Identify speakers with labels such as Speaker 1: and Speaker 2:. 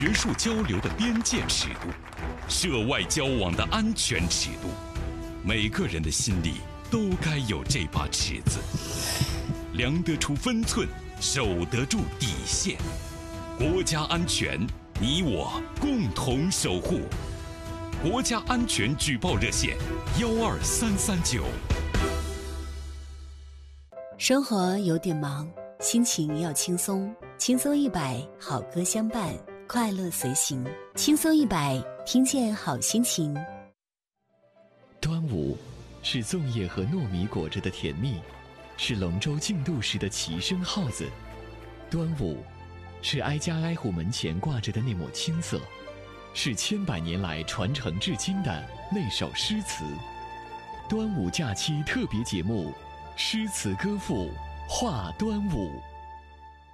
Speaker 1: 学术交流的边界尺度，涉外交往的安全尺度，每个人的心里都该有这把尺子，量得出分寸，守得住底线。国家安全，你我共同守护。国家安全举报热线：12339。
Speaker 2: 生活有点忙，心情要轻松，轻松100，好歌相伴，快乐随行。轻松100，听见好心情。
Speaker 3: 端午是粽叶和糯米裹着的甜蜜，是龙舟竞渡时的齐声号子。端午是挨家挨户门前挂着的那抹青色，是千百年来传承至今的那首诗词。端午假期特别节目，诗词歌赋话端午。